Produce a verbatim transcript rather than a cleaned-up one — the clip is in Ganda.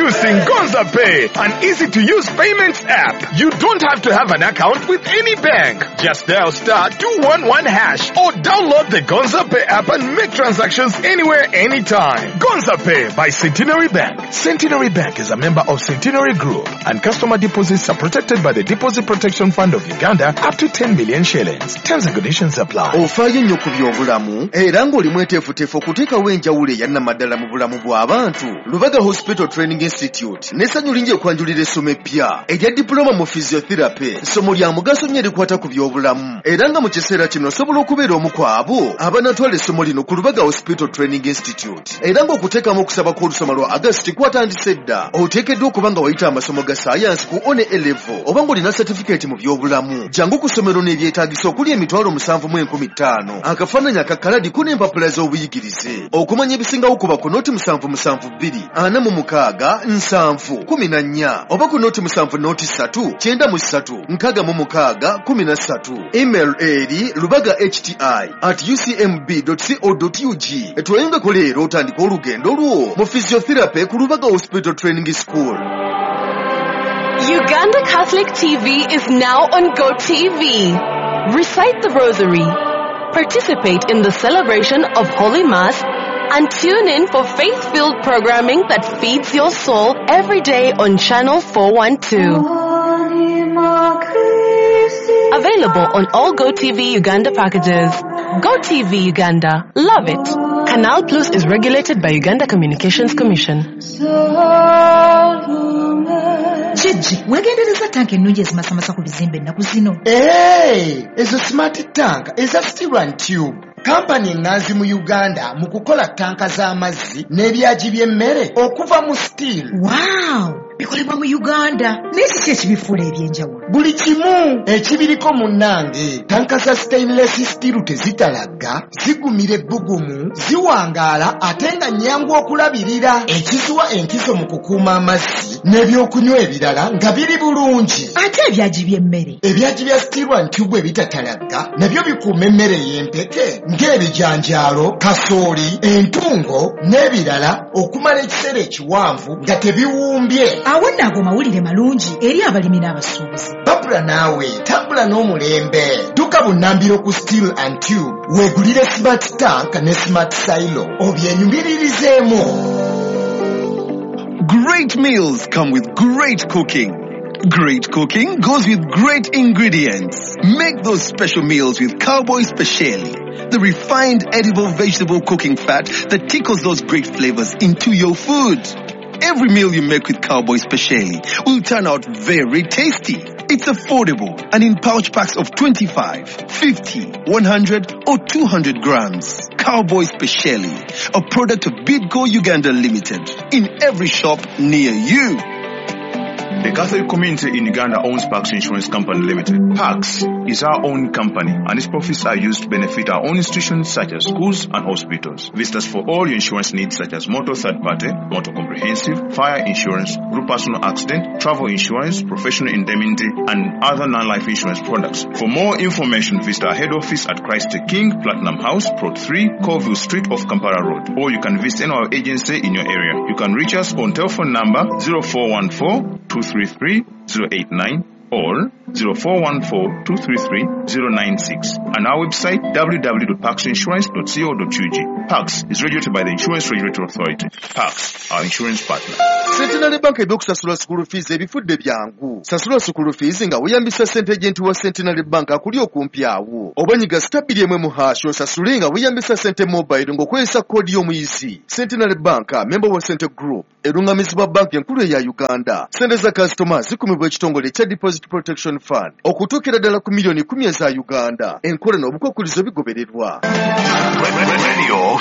Introducing Gonza Pay, an easy-to-use payments app. You don't have to have an account with any bank. Just dial star two one one hash or download the Gonza Pay app and make transactions anywhere, anytime. Gonza Pay by Centenary Bank. Centenary Bank is a member of Centenary Group, and customer deposits are protected by the Deposit Protection Fund of Uganda up to ten million shillings. Terms and conditions apply. Ofaayo nnyo ku by'obulamu era ng'olimu enteefuteefu okuteekawo enjawulo eyannamaddala mu bulamu bw'abantu. Lubaga Hospital Training Institute n'essanyu lingi okwanjulira essomo eppya erya diploma mu physiotherapy. Essomo lya mugaso nnyo erikwata ku by'obulamu era nga mu kiseera kino osobola okubeera omu ku abo abanatwala essomo lino ku Lubaga Hospital Training Institute. Era ng'okuteekamu okusaba kw'olusoma lwa August kwatandise dda, oteekeddwa okuba nga wayita amasomo ga saayansi ku one A level oba ng'olina certificate mu by'obulamu. Jangu ku ssomero n'ebyetaagisa okuli emitwalo musanvu mu enkumi ttaano, akafaananyi akakaladi ku n'empapula z'obuyigirize. Okumanya ebisingawo kuba ku nooti musanvu musanvu bbiri ana mu mukaaga nsanvu kumi na nnya oba ku nooti musanvu nooti ssatu kyenda mu ssatu nkaaga mu mukaaga kumi na ssatu. Email eri lubaga hti at u c m b dot co dot u g. Tweyongeko leero otandika olugendo lwo mu physiotherapy ku Lubaga Hospital Training School. Uganda Catholic T V is now on Go T V. Recite the Rosary, participate in the celebration of Holy Mass, and tune in for faith-filled programming that feeds your soul every day on Channel four one two. Available on all Go T V Uganda packages. Go T V Uganda. Love it. Canal Plus is regulated by Uganda Communications Commission. Chiji, wegendereza tank ennungi ezimasamasa ku bizimbe ennaku zino. Hey, ezo smart tank eza Steel and Tube. Kampani nganzi mu Uganda mu kukola tanka z'amazzi n'ebyaji by'emmere okuva mu steel. Wow! Bikolebwa mu Uganda. N'ekiki ekibifuula ebyenjawulo? Buli kimu ekibiriko munnange. Tanka za stainless steel tezitalagga, zigumira ebbugumu, ziwangaala ate nga nnyangu okulabirira. Ekizuwa enkizo mu kukuuma amazzi n'ebyokunywa ebirala nga biri bulungi. Ate ebyaji by'emmere? Ebyaji bya Steel and Tube ebitatalagga nabyo bikuuma emmere y'empeke ng'ebijanjaalo, kasooli, entungo n'ebirala okumala ekiseera ekiwanvu nga tebiwumbye. Awo nno ago mawulire malungi eri abalimi n'abasuubuzi. Babula naawe tambula n'omulembe. Tuka bunnambiro ku Steel and Tube weegulire smart tank ne smart silo obyenyumiririzemu. Great meals come with great cooking. Great cooking goes with great ingredients. Make those special meals with Cowboy Speciale, the refined edible vegetable cooking fat that tickles those great flavors into your food. Every meal you make with Cowboy Speciale will turn out very tasty. It's affordable and in pouch packs of twenty-five, fifty, one hundred or two hundred grams. Cowboy Speciale, a product of Bidco Uganda Limited, in every shop near you. The Catholic community in Uganda owns Pax Insurance Company Limited. Pax is our own company, and its profits are used to benefit our own institutions such as schools and hospitals. Visit us for all your insurance needs such as motor third party, motor comprehensive, fire insurance, group personal accident, travel insurance, professional indemnity, and other non-life insurance products. For more information, visit our head office at Christ the King, Platinum House, Plot three, Colville Street off Kampala Road, or you can visit any of our agency in your area. You can reach us on telephone number zero four one four, two three three, zero eight nine or zero four one four, two three three, zero nine six, and our website w w w dot pax insurance dot co dot u g. Pax is regulated by the Insurance Regulatory Authority. Pax, our insurance partner. Centenary Bank ebyokusasula school fees ebifudde byangu. Sasula school fees nga weyambisa ssente agent wa Centenary Bank akuli okumpi awo. Obanyiga stabili emwe mu hash osasule nga weyambisa ssente mobile ng'okozesa koodi y'omuyizi. Centenary Bank, member wa Centre Group, erungamizibwa bank enkulu eya Uganda. Ssente za customers zikumibwa ekitongole kya Deposit Protection Fund okutuukira ddala ku miliyoni kumi eza Uganda. Enkola n'obukwakkulizo bigobererwa. Radio